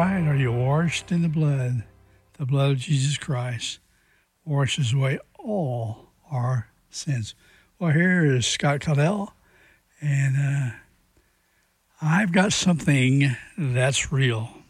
right. Are you washed in the blood? The blood of Jesus Christ washes away all our sins. Well, here is Scott Caudill, and I've got something that's real.